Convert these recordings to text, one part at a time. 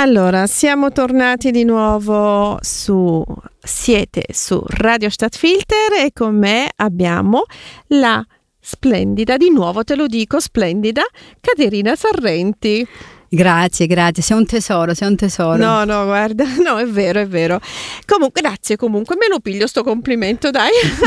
Allora, siamo tornati di nuovo siete su Radio Stadtfilter e con me abbiamo la splendida, di nuovo te lo dico, splendida Caterina Sarrenti. Grazie, sei un tesoro. No, guarda, no, è vero. Grazie comunque, me lo piglio sto complimento, dai.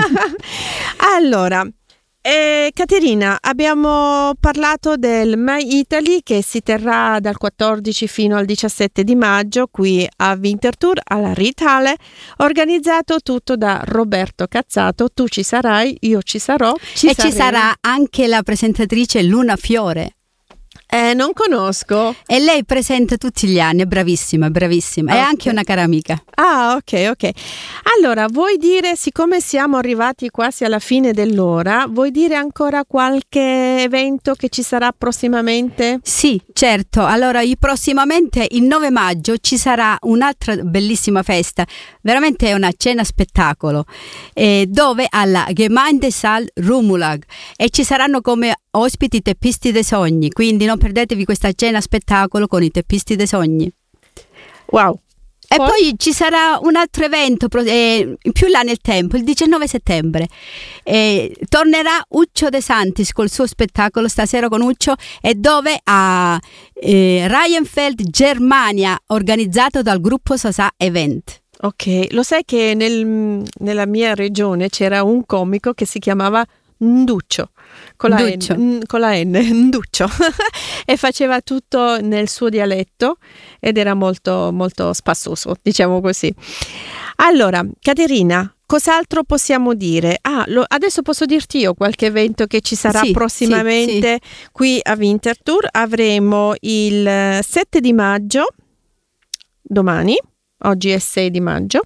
Allora, Caterina, abbiamo parlato del My Italy che si terrà dal 14 fino al 17 di maggio qui a Winterthur alla Riedhalle, organizzato tutto da Roberto Cazzato. Tu ci sarai, io ci sarò. Ci sarà anche la presentatrice Luna Fiore. Non conosco. E lei presenta tutti gli anni, è bravissima. Okay. È anche una cara amica. Ah, ok. Allora, vuoi dire, siccome siamo arrivati quasi alla fine dell'ora, vuoi dire ancora qualche evento che ci sarà prossimamente? Sì, certo. Allora, prossimamente il 9 maggio ci sarà un'altra bellissima festa, veramente è una cena spettacolo, dove alla Gemeindesaal Rumulag, e ci saranno come ospiti i teppisti dei sogni, quindi non perdetevi questa cena spettacolo con i teppisti dei sogni. Wow. E poi ci sarà un altro evento più là nel tempo, il 19 settembre. Tornerà Uccio De Santis col suo spettacolo Stasera con Uccio, e dove a Rheinfeld, Germania, organizzato dal gruppo Sasà Event. Ok, lo sai che nella mia regione c'era un comico che si chiamava Nduccio, con la N, Nduccio, e faceva tutto nel suo dialetto ed era molto molto spassoso, diciamo così. Allora, Caterina, cos'altro possiamo dire? Adesso posso dirti io qualche evento che ci sarà prossimamente qui a Winterthur. Avremo il 7 di maggio, domani, oggi è 6 di maggio,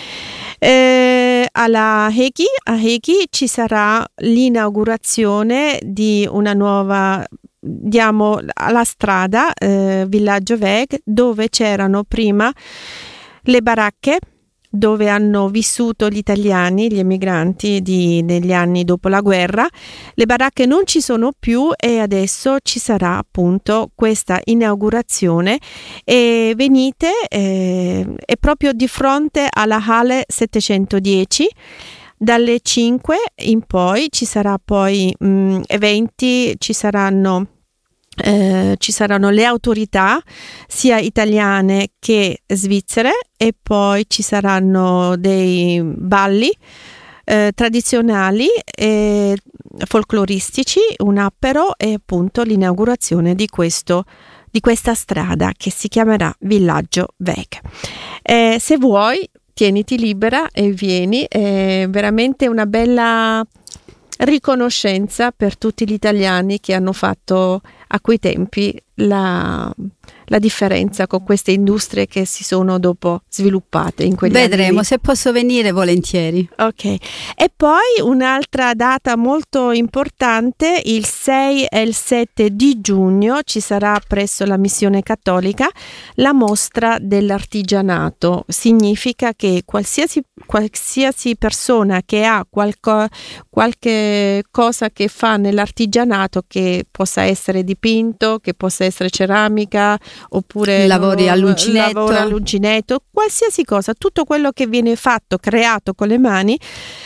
a Hegi ci sarà l'inaugurazione di una nuova, alla strada Villaggio Weg, dove c'erano prima le baracche dove hanno vissuto gli italiani, gli emigranti negli anni dopo la guerra. Le baracche non ci sono più e adesso ci sarà appunto questa inaugurazione, e venite, è proprio di fronte alla Halle 710. Dalle 5 in poi ci sarà poi eventi, ci saranno le autorità sia italiane che svizzere, e poi ci saranno dei balli tradizionali e folcloristici, un apero e appunto l'inaugurazione di questa strada che si chiamerà Villaggio Weg. Se vuoi, tieniti libera e vieni, è veramente una bella riconoscenza per tutti gli italiani che hanno fatto a quei tempi la differenza con queste industrie che si sono dopo sviluppate in quegli anni. Vedremo, se posso venire volentieri. Ok, e poi un'altra data molto importante, il 6 e il 7 di giugno ci sarà presso la Missione Cattolica la mostra dell'artigianato. Significa che qualsiasi persona che ha qualche cosa che fa nell'artigianato, che possa essere dipinto, che possa essere ceramica, oppure lavoro all'uncinetto, qualsiasi cosa, tutto quello che viene fatto, creato con le mani,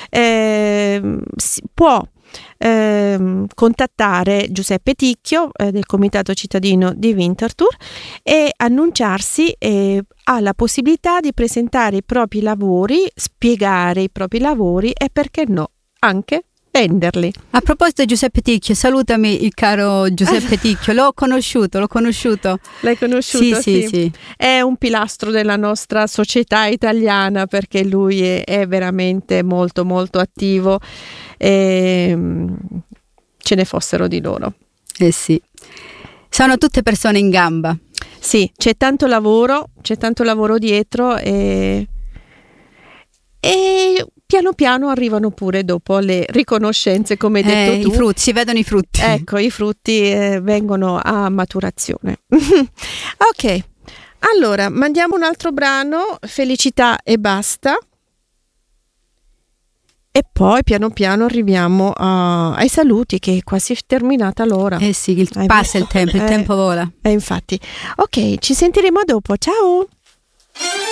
può contattare Giuseppe Ticchio del Comitato Cittadino di Winterthur e annunciarsi, ha la possibilità di presentare i propri lavori, spiegare i propri lavori e, perché no, anche venderli. A proposito di Giuseppe Ticchio, salutami il caro Giuseppe Ticchio, l'ho conosciuto. L'hai conosciuto? Sì. È un pilastro della nostra società italiana, perché lui è veramente molto molto attivo, e ce ne fossero di loro. Sì, sono tutte persone in gamba. Sì, c'è tanto lavoro dietro, e piano piano arrivano pure dopo le riconoscenze, come hai detto tu. I frutti, si vedono i frutti. Ecco, i frutti vengono a maturazione. Ok, allora mandiamo un altro brano, Felicità e basta. E poi piano piano arriviamo ai saluti, che è quasi terminata l'ora. Sì, passa il tempo vola. Infatti. Ok, ci sentiremo dopo. Ciao!